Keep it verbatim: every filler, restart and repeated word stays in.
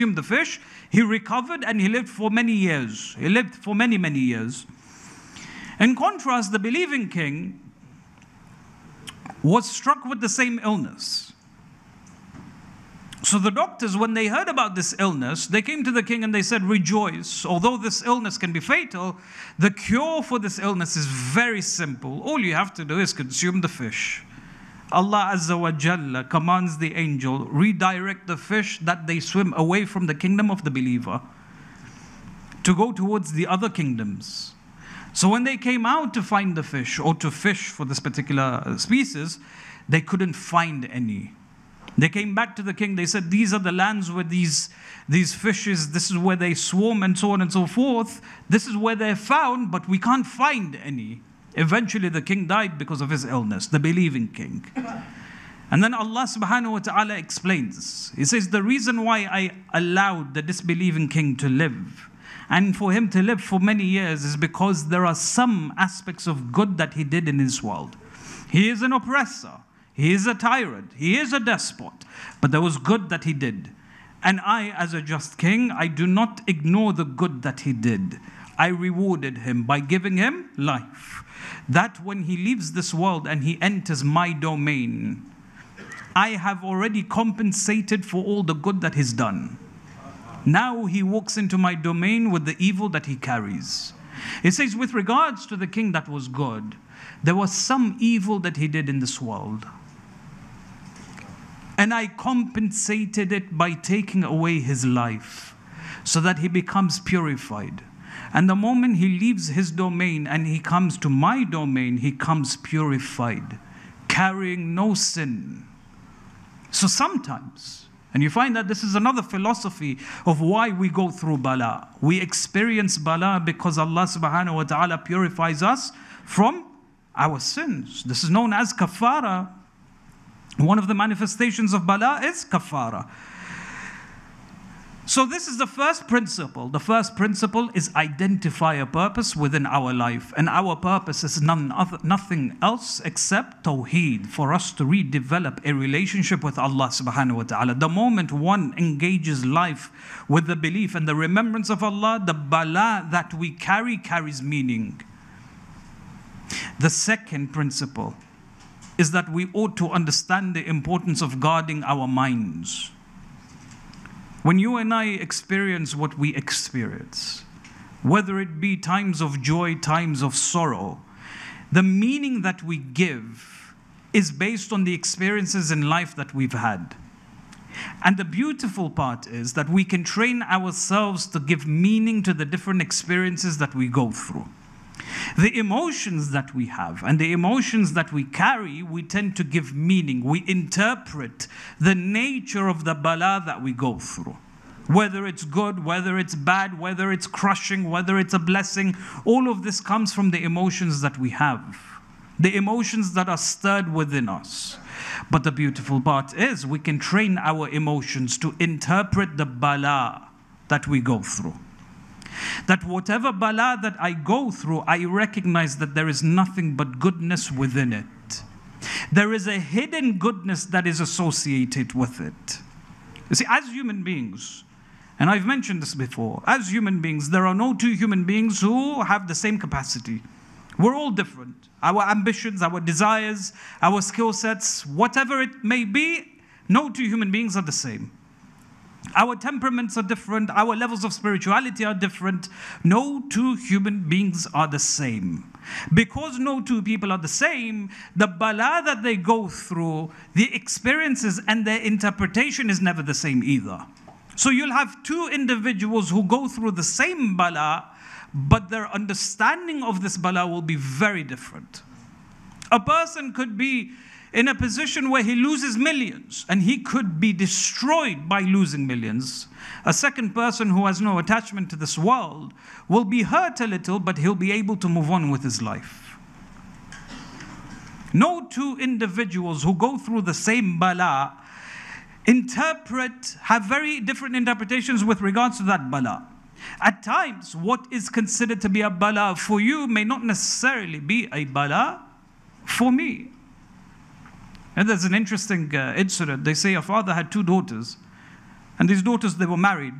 the fish, he recovered and he lived for many years. He lived for many, many years. In contrast, the believing king was struck with the same illness. So the doctors, when they heard about this illness, they came to the king and they said, rejoice. Although this illness can be fatal, the cure for this illness is very simple. All you have to do is consume the fish. Allah Azza wa Jalla commands the angel, redirect the fish that they swim away from the kingdom of the believer to go towards the other kingdoms. So when they came out to find the fish, or to fish for this particular species, they couldn't find any. They came back to the king, they said, these are the lands where these, these fishes, this is where they swarm and so on and so forth. This is where they're found, but we can't find any. Eventually the king died because of his illness, the believing king. And then Allah subhanahu wa ta'ala explains. He says, the reason why I allowed the disbelieving king to live, and for him to live for many years, is because there are some aspects of good that he did in this world. He is an oppressor. He is a tyrant. He is a despot. But there was good that he did. And I, as a just king, I do not ignore the good that he did. I rewarded him by giving him life. That when he leaves this world and he enters my domain, I have already compensated for all the good that he's done. Now he walks into my domain with the evil that he carries. It says, with regards to the king that was good, there was some evil that he did in this world. And I compensated it by taking away his life so that he becomes purified. And the moment he leaves his domain and he comes to my domain, he comes purified, carrying no sin. So sometimes, and you find that this is another philosophy of why we go through bala. We experience bala because Allah subhanahu wa ta'ala purifies us from our sins. This is known as kafara. One of the manifestations of bala is kafara. So this is the first principle. The first principle is identify a purpose within our life. And our purpose is none other, nothing else except tawheed, for us to redevelop a relationship with Allah subhanahu wa ta'ala. The moment one engages life with the belief and the remembrance of Allah, the bala that we carry carries meaning. The second principle is that we ought to understand the importance of guarding our minds. When you and I experience what we experience, whether it be times of joy, times of sorrow, the meaning that we give is based on the experiences in life that we've had. And the beautiful part is that we can train ourselves to give meaning to the different experiences that we go through. The emotions that we have and the emotions that we carry, we tend to give meaning. We interpret the nature of the bala that we go through. Whether it's good, whether it's bad, whether it's crushing, whether it's a blessing, all of this comes from the emotions that we have. The emotions that are stirred within us. But the beautiful part is we can train our emotions to interpret the bala that we go through. That whatever bala that I go through, I recognize that there is nothing but goodness within it. There is a hidden goodness that is associated with it. You see, as human beings, and I've mentioned this before, as human beings, there are no two human beings who have the same capacity. We're all different. Our ambitions, our desires, our skill sets, whatever it may be, no two human beings are the same. Our temperaments are different. Our levels of spirituality are different. No two human beings are the same. Because no two people are the same, the bala that they go through, the experiences and their interpretation is never the same either. So you'll have two individuals who go through the same bala, but their understanding of this bala will be very different. A person could be in a position where he loses millions, and he could be destroyed by losing millions. A second person who has no attachment to this world will be hurt a little, but he'll be able to move on with his life. No two individuals who go through the same bala interpret, have very different interpretations with regards to that bala. At times, what is considered to be a bala for you may not necessarily be a bala for me. And there's an interesting uh, incident. They say a father had two daughters. And these daughters, they were married.